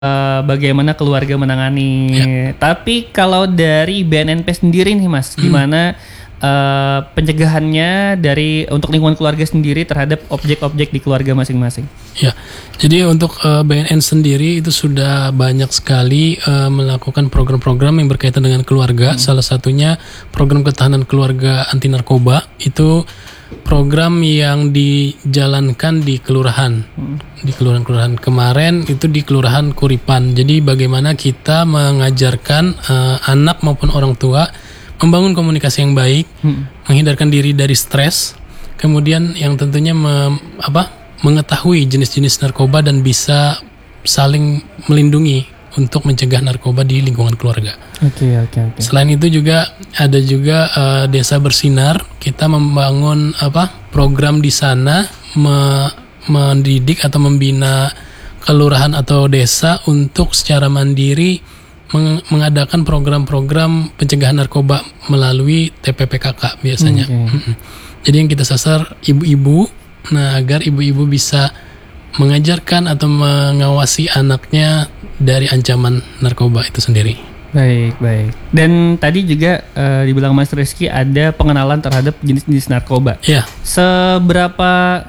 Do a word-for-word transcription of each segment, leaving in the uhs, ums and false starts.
uh, bagaimana keluarga menangani. Ya. Tapi kalau dari B N N P sendiri nih Mas, hmm. gimana uh, pencegahannya dari untuk lingkungan keluarga sendiri terhadap objek-objek di keluarga masing-masing? Ya, jadi untuk uh, B N N sendiri itu sudah banyak sekali uh, melakukan program-program yang berkaitan dengan keluarga. Hmm. Salah satunya program ketahanan keluarga anti narkoba. Itu program yang dijalankan di kelurahan, hmm. di kelurahan-kelurahan kemarin itu di kelurahan Kuripan. Jadi bagaimana kita mengajarkan uh, anak maupun orang tua membangun komunikasi yang baik, hmm. menghindarkan diri dari stres, kemudian yang tentunya me, apa, mengetahui jenis-jenis narkoba dan bisa saling melindungi untuk mencegah narkoba di lingkungan keluarga. Oke, okay, oke, okay, oke. Okay. Selain itu juga ada juga uh, Desa Bersinar. Kita membangun apa program di sana me, mendidik atau membina kelurahan atau desa untuk secara mandiri meng, mengadakan program-program pencegahan narkoba melalui T P P K K biasanya. Okay. Mm-hmm. Jadi yang kita sasar ibu-ibu, nah agar ibu-ibu bisa mengajarkan atau mengawasi anaknya dari ancaman narkoba itu sendiri. Baik, baik. Dan tadi juga uh, dibilang Mas Rizky ada pengenalan terhadap jenis-jenis narkoba. Iya. Seberapa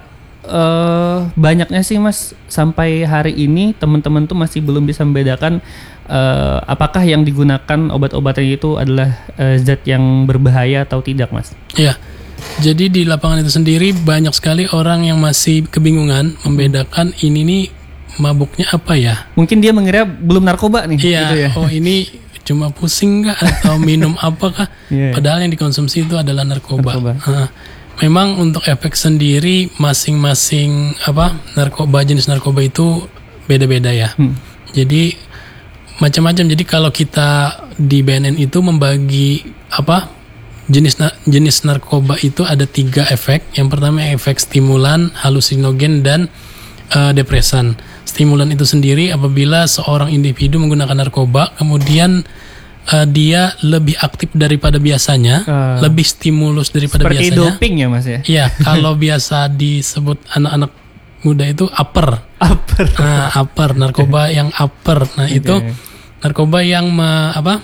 uh, banyaknya sih Mas sampai hari ini teman-teman tuh masih belum bisa membedakan uh, apakah yang digunakan obat-obatan itu adalah uh, zat yang berbahaya atau tidak, Mas? Iya. Jadi di lapangan itu sendiri banyak sekali orang yang masih kebingungan membedakan ini nih mabuknya apa ya. Mungkin dia mengira belum narkoba nih. Iya, gitu ya? Oh ini cuma pusing kah atau minum apa kah? Yeah. Padahal yang dikonsumsi itu adalah narkoba. narkoba. Uh, memang untuk efek sendiri masing-masing apa narkoba jenis narkoba itu beda-beda ya. Hmm. Jadi macam-macam. Jadi kalau kita di B N N itu membagi apa? Jenis jenis narkoba itu ada tiga efek. Yang pertama efek stimulan, halusinogen, dan uh, depresan. Stimulan itu sendiri apabila seorang individu menggunakan narkoba, kemudian uh, dia lebih aktif daripada biasanya, uh, lebih stimulus daripada seperti biasanya. Seperti doping ya Mas ya? Iya, kalau biasa disebut anak-anak muda itu upper. Upper. Nah, upper, narkoba yang upper. Nah, okay. Itu narkoba yang me, apa?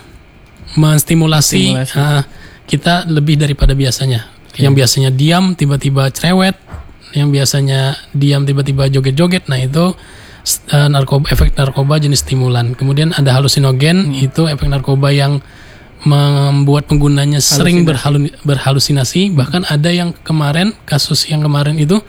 menstimulasi uh, kita lebih daripada biasanya. Okay. Yang biasanya diam tiba-tiba cerewet, yang biasanya diam tiba-tiba joget-joget. Nah itu uh, narkoba, efek narkoba jenis stimulan. Kemudian ada halusinogen, hmm. itu efek narkoba yang membuat penggunanya halusinasi. sering berhalu, berhalusinasi. Bahkan ada yang kemarin, kasus yang kemarin itu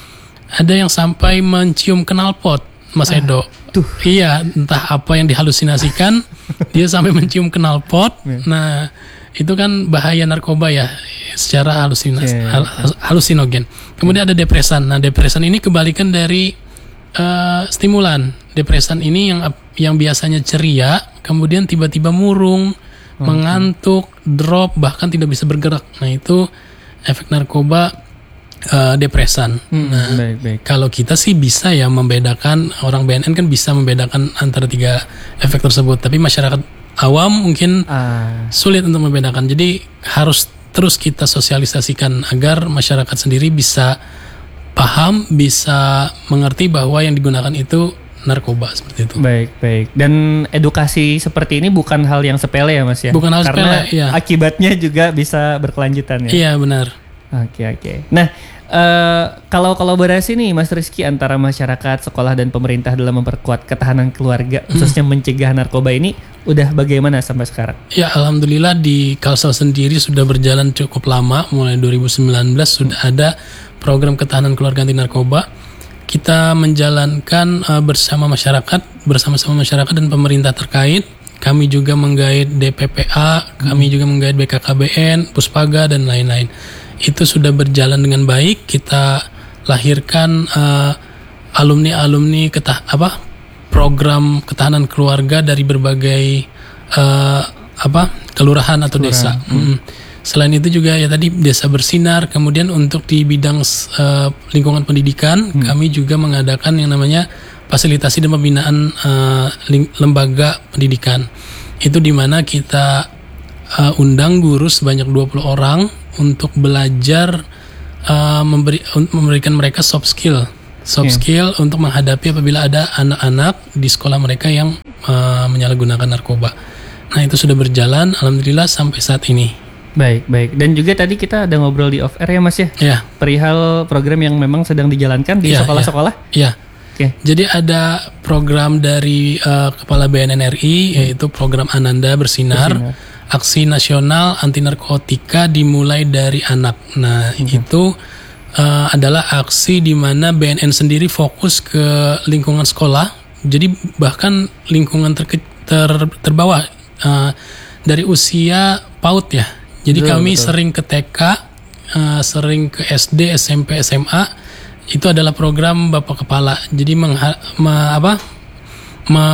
ada yang sampai mencium knalpot, Mas ah, Edo. Tuh. Iya, entah apa yang dihalusinasikan, dia sampai mencium knalpot. Nah itu kan bahaya narkoba ya secara halusinasi, yeah, hal, halusinogen. Kemudian ada depresan. Nah depresan ini kebalikan dari uh, stimulan. Depresan ini yang yang biasanya ceria, kemudian tiba-tiba murung, okay. mengantuk, drop, bahkan tidak bisa bergerak. Nah itu efek narkoba uh, depresan. Hmm, nah baik, baik. Kalau kita sih bisa ya membedakan, orang B N N kan bisa membedakan antara tiga efek tersebut. Tapi masyarakat awam mungkin ah. sulit untuk membedakan. Jadi harus terus kita sosialisasikan agar masyarakat sendiri bisa paham, bisa mengerti bahwa yang digunakan itu narkoba seperti itu. Baik, baik. Dan edukasi seperti ini bukan hal yang sepele ya Mas ya? Bukan hal Karena sepele, ya. Akibatnya juga bisa berkelanjutan ya? Iya, benar. Oke, oke. Nah, Uh, kalau kolaborasi nih Mas Rizky antara masyarakat, sekolah dan pemerintah dalam memperkuat ketahanan keluarga, khususnya mencegah narkoba ini, udah bagaimana sampai sekarang? Ya, alhamdulillah di Kalsel sendiri sudah berjalan cukup lama, mulai dua ribu sembilan belas sudah ada program ketahanan keluarga anti narkoba. Kita menjalankan uh, bersama masyarakat, bersama-sama masyarakat dan pemerintah terkait. Kami juga menggait D P P A, kami juga menggait B K K B N, Puspaga dan lain-lain. Itu sudah berjalan dengan baik. Kita lahirkan uh, alumni-alumni ketah apa program ketahanan keluarga dari berbagai uh, apa kelurahan atau desa. Hmm. Hmm. Selain itu juga ya tadi Desa Bersinar. Kemudian untuk di bidang uh, lingkungan pendidikan, hmm. kami juga mengadakan yang namanya fasilitasi dan pembinaan uh, lembaga pendidikan. Itu di mana kita uh, undang guru sebanyak dua puluh orang untuk belajar uh, memberi memberikan mereka soft skill soft Iya. skill untuk menghadapi apabila ada anak-anak di sekolah mereka yang uh, menyalahgunakan narkoba. Nah itu sudah berjalan, alhamdulillah sampai saat ini. Baik, baik. Dan juga tadi kita ada ngobrol di off air ya Mas ya, Ya, perihal program yang memang sedang dijalankan di Iya, sekolah-sekolah. ya. Oke. Jadi ada program dari uh, Kepala B N N R I, yaitu program Ananda Bersinar, Bersinar. aksi nasional anti narkotika dimulai dari anak. Nah itu uh, adalah aksi di mana B N N sendiri fokus ke lingkungan sekolah. Jadi bahkan lingkungan terke, ter, terbawah uh, dari usia PAUD ya. Jadi Betul, kami betul. sering ke T K, uh, sering ke S D, S M P, S M A. Itu adalah program Bapak Kepala. Jadi mengha, me, apa, me,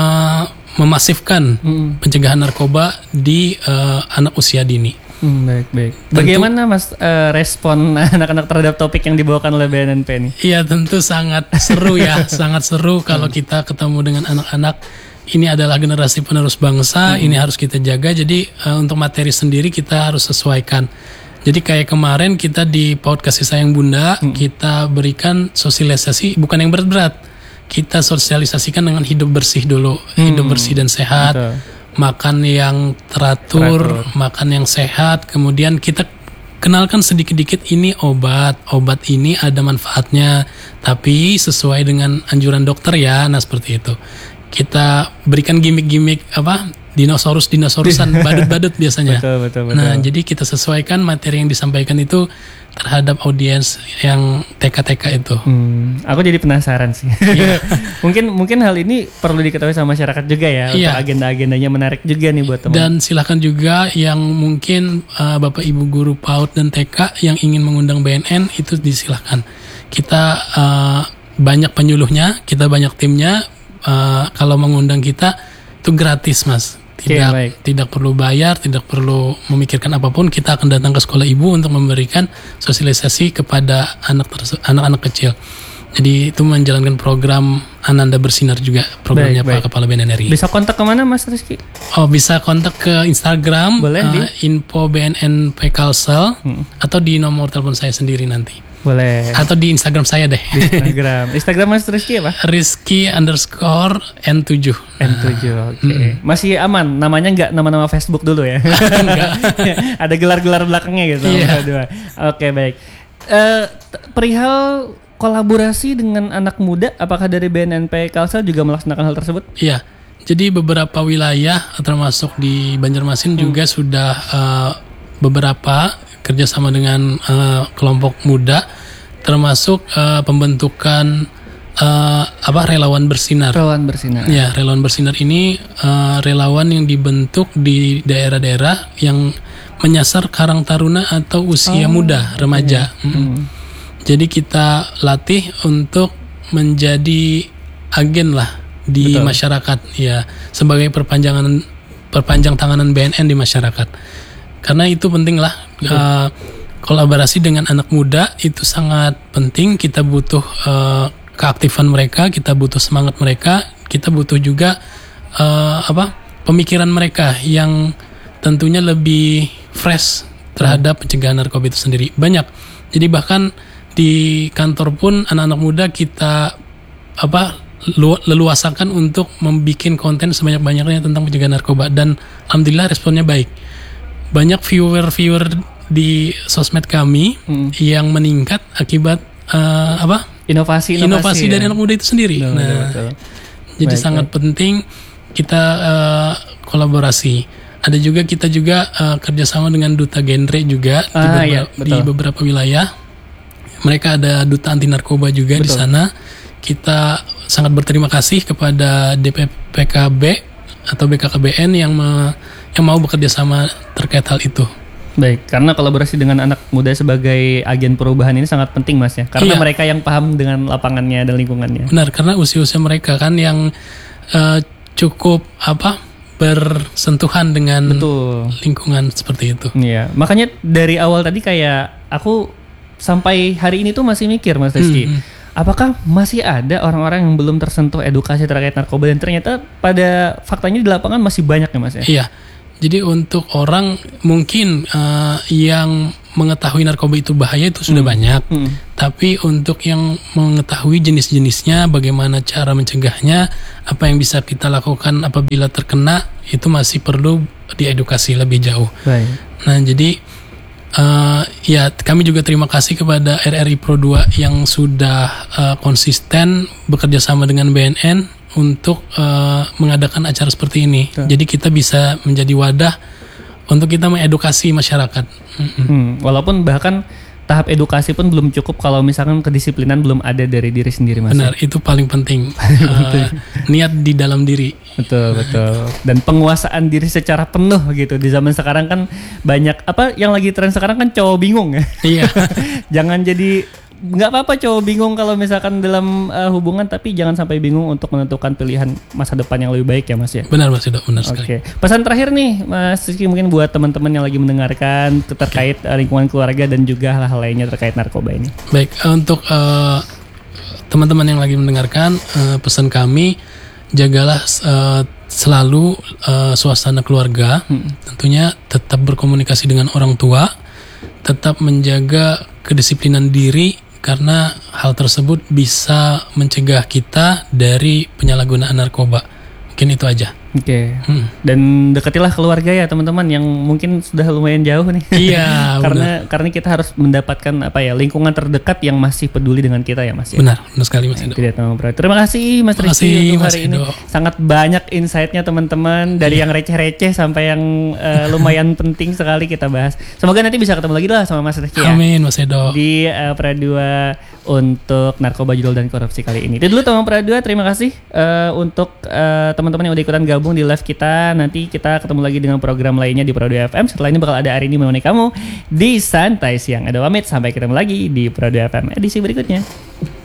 memasifkan Mm. pencegahan narkoba di uh, anak usia dini. Hmm, baik, baik. Bagaimana Mas eh, respon anak-anak terhadap topik yang dibawakan oleh B N N P ini? Iya tentu sangat seru ya, sangat seru kalau kita ketemu dengan anak-anak. Ini adalah generasi penerus bangsa, ini harus kita jaga. Jadi uh, untuk materi sendiri kita harus sesuaikan. Jadi kayak kemarin kita di PAUD Kasih Sayang Bunda, kita berikan sosialisasi bukan yang berat-berat. Kita sosialisasikan dengan hidup bersih dulu, hidup bersih dan sehat. Betul. Makan yang teratur, Teratur. makan yang sehat, kemudian kita kenalkan sedikit-sedikit ini obat, obat ini ada manfaatnya, tapi sesuai dengan anjuran dokter ya, nah seperti itu. Kita berikan gimmick-gimmick apa, dinosaurus-dinosaurusan, badut-badut biasanya. Betul, betul, betul. Nah, jadi kita sesuaikan materi yang disampaikan itu terhadap audiens yang T K T K itu. Hmm, aku jadi penasaran sih. mungkin mungkin hal ini perlu diketahui sama masyarakat juga ya, untuk Iya. agenda-agendanya menarik juga nih buat teman. Dan silakan juga yang mungkin uh, Bapak Ibu guru PAUD dan T K yang ingin mengundang B N N itu disilahkan. Kita uh, banyak penyuluhnya, kita banyak timnya. Uh, kalau mengundang kita itu gratis mas, tidak baik. tidak perlu bayar, tidak perlu memikirkan apapun. Kita akan datang ke sekolah ibu untuk memberikan sosialisasi kepada anak terse- anak-anak kecil. Jadi itu menjalankan program Ananda Bersinar juga, programnya Baik, baik. Pak Kepala B N N R I. Bisa kontak kemana Mas Rizky? Oh bisa kontak ke Instagram, Boleh, uh, di? info B N N P Kalsel, Hmm. atau di nomor telepon saya sendiri nanti, Boleh. atau di Instagram saya deh, Instagram. Instagram Mas Rizky apa? Rizky underscore N tujuh. N tujuh. Oke. Masih aman. Namanya nggak nama-nama Facebook dulu ya. Ada gelar-gelar belakangnya gitu. Iya. Dua. Oke, baik. Eh, t- perihal kolaborasi dengan anak muda, apakah dari B N N P Kalsel juga melaksanakan hal tersebut? Iya, jadi beberapa wilayah termasuk di Banjarmasin juga sudah uh, beberapa kerjasama dengan uh, kelompok muda, termasuk uh, pembentukan uh, apa relawan bersinar. Relawan bersinar. Ya, relawan bersinar ini uh, relawan yang dibentuk di daerah-daerah yang menyasar karang taruna atau usia muda, remaja. Mm. Jadi kita latih untuk menjadi agen lah di Betul. masyarakat, ya sebagai perpanjangan perpanjang tanganan B N N di masyarakat. Karena itu penting lah, uh, kolaborasi dengan anak muda itu sangat penting. Kita butuh uh, keaktifan mereka, kita butuh semangat mereka, kita butuh juga uh, apa pemikiran mereka yang tentunya lebih fresh terhadap pencegahan narkoba itu sendiri. Banyak. Jadi bahkan di kantor pun anak-anak muda kita apa lu- leluasakan untuk membuat konten sebanyak-banyaknya tentang pencegahan narkoba, dan alhamdulillah responnya baik. Banyak viewer-viewer di sosmed kami Hmm. yang meningkat akibat uh, apa Inovasi, inovasi ya. dari anak muda itu sendiri. Betul, Nah, betul, betul. jadi Baik, sangat baik. penting kita uh, kolaborasi. Ada juga kita juga uh, kerjasama dengan duta genre juga di, Ah, beberapa, iya, di betul. beberapa wilayah. Mereka ada duta anti narkoba juga di Betul. sana. Kita sangat berterima kasih kepada D P P K B atau B K K B N yang me- yang mau bekerja sama terkait hal itu. Baik, karena kolaborasi dengan anak muda sebagai agen perubahan ini sangat penting Mas ya. Karena Iya. mereka yang paham dengan lapangannya dan lingkungannya. Benar, karena usia-usia mereka kan yang uh, cukup apa bersentuhan dengan Betul. lingkungan seperti itu. Iya, makanya dari awal tadi kayak aku sampai hari ini tuh masih mikir Mas Rizky, Hmm, hmm. apakah masih ada orang-orang yang belum tersentuh edukasi terkait narkoba, dan ternyata pada faktanya di lapangan masih banyak ya Mas ya. Iya. Jadi untuk orang mungkin uh, yang mengetahui narkoba itu bahaya itu sudah Hmm. banyak. Hmm. Tapi untuk yang mengetahui jenis-jenisnya, bagaimana cara mencegahnya, apa yang bisa kita lakukan apabila terkena, itu masih perlu diedukasi lebih jauh. Baik. Nah, jadi uh, ya kami juga terima kasih kepada R R I Pro dua yang sudah uh, konsisten bekerja sama dengan B N N untuk uh, mengadakan acara seperti ini. Betul. Jadi kita bisa menjadi wadah untuk kita mengedukasi masyarakat. Mm-mm. Hmm, walaupun bahkan tahap edukasi pun belum cukup kalau misalkan kedisiplinan belum ada dari diri sendiri, Mas. Benar, itu paling penting. Uh, niat di dalam diri. Betul, betul. Dan penguasaan diri secara penuh gitu. Di zaman sekarang kan banyak apa yang lagi tren sekarang kan cowok bingung ya. Iya. Jangan jadi nggak apa-apa cowok bingung kalau misalkan dalam uh, hubungan, tapi jangan sampai bingung untuk menentukan pilihan masa depan yang lebih baik ya, Mas ya. Benar, Mas Edo, benar Oke, sekali. pesan terakhir nih Mas Rizky mungkin buat teman-teman yang lagi mendengarkan terkait uh, lingkungan keluarga dan juga hal-hal lainnya terkait narkoba ini. Baik, untuk uh, teman-teman yang lagi mendengarkan, uh, pesan kami jagalah uh, selalu uh, suasana keluarga. Hmm. Tentunya tetap berkomunikasi dengan orang tua, tetap menjaga kedisiplinan diri karena hal tersebut bisa mencegah kita dari penyalahgunaan narkoba. Mungkin itu aja. Oke. Hmm. Dan dekatilah keluarga ya teman-teman yang mungkin sudah lumayan jauh nih. Iya, karena karena kita harus mendapatkan apa ya lingkungan terdekat yang masih peduli dengan kita ya, Mas ya. Benar, benar sekali, Mas Edo. Itu dia, teman-teman. Terima kasih Mas Terima Rizky kasih, untuk Mas hari ini. Edo. Sangat banyak insight-nya teman-teman, dari yang receh-receh sampai yang eh, lumayan penting sekali kita bahas. Semoga nanti bisa ketemu lagi lah sama Mas Rizky ya. Amin, Mas Edo. Di uh, Pradua untuk narkoba, judul dan korupsi kali ini. Itu dulu teman Pradua, terima kasih uh, untuk uh, teman-teman yang udah ikutan gabung di live kita. Nanti kita ketemu lagi dengan program lainnya di Pradua F M. Setelah ini bakal ada Arini menemani kamu di Santai Siang. Ada pamit, sampai ketemu lagi di Pradua F M edisi berikutnya.